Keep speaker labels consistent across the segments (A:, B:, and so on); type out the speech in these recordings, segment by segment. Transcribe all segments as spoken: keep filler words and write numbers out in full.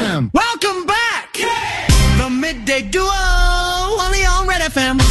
A: M. Welcome back. The Midday Duo, only on Red F M.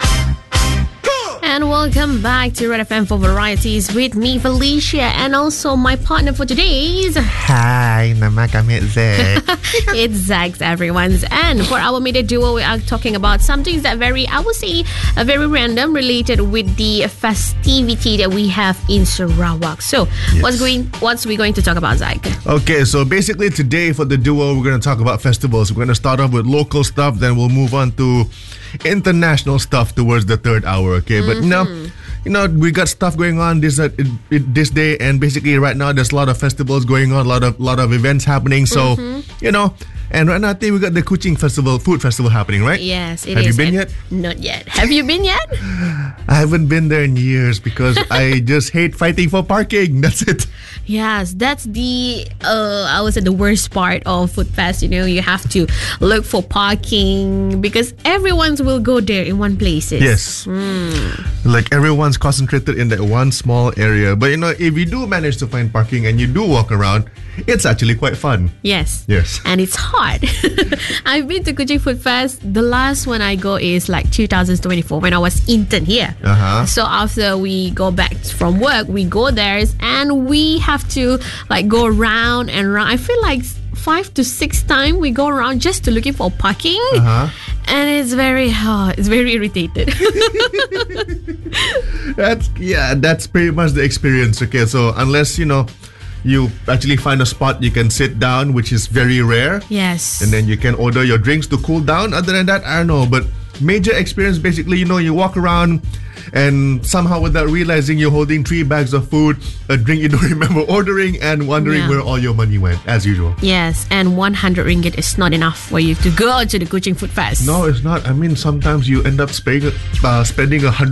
B: And welcome back to Red F M for Varieties with me, Felicia, and also my partner for today is...
C: Hi, nama kami Zack.
B: It's Zack's, everyone's. And for our Midday Duo, we are talking about something that very, I would say, uh, very random, related with the festivity that we have in Sarawak. So,
C: Yes.
B: what's going? What's we going to talk about, Zack?
C: Okay, so basically today for the duo, we're going to talk about festivals. We're going to start off with local stuff, then we'll move on to international stuff towards the third hour, okay? But you know, you know, we got stuff going on this uh, it, it, this day, and basically right now there's a lot of festivals going on, a lot of lot of events happening. So you know, and right now I think we got the Kuching Festival, food festival happening, right?
B: Yes, it
C: Have
B: is.
C: you been
B: And-
C: yet?
B: Not yet. Have you been yet?
C: I haven't been there in years because I just hate fighting for parking. That's it.
B: Yes, that's the uh, I would say the worst part of Food Fest. You know, you have to look for parking because everyone's will go there in one place.
C: Yes. Like everyone's concentrated in that one small area. But you know, if you do manage to find parking and you do walk around, it's actually quite fun.
B: Yes.
C: Yes.
B: And it's hot. I've been to Kuching Food Fest. The last one I go is like two thousand twenty-four when I was intern here.
C: Uh-huh.
B: So after we go back from work, we go there and we have to like go around and around. I feel like five to six times we go around just to looking for parking.
C: Uh-huh.
B: And it's very hard. It's very irritated.
C: That's yeah, that's pretty much the experience. Okay, so unless you know you actually find a spot you can sit down, which is very rare,
B: Yes.
C: and then you can order your drinks to cool down. Other than that, I don't know. But major experience, basically, you know, you walk around and somehow without realizing you're holding three bags of food, a drink you don't remember ordering, and wondering
B: Yeah.
C: where all your money went, as usual.
B: Yes, and one hundred ringgit is not enough for you to go to the Kuching Food Fest.
C: No, it's not. I mean, sometimes you end up spending uh, spending a hundred